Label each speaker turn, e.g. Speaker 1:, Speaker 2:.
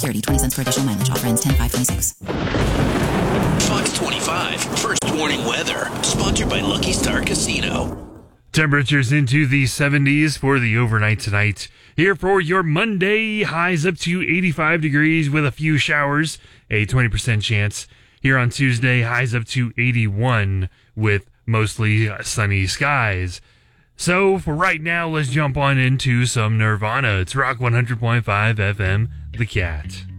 Speaker 1: security. 20 cents per additional mileage. Offer ends 10/5/26.
Speaker 2: Fox 25, first warning weather. Sponsored by Lucky Star Casino.
Speaker 3: Temperatures into the 70s for the overnight tonight. Here for your Monday, highs up to 85 degrees with a few showers, a 20% chance. Here on Tuesday, highs up to 81 with mostly sunny skies. So for right now, let's jump on into some Nirvana. It's Rock 100.5 FM, The Cat.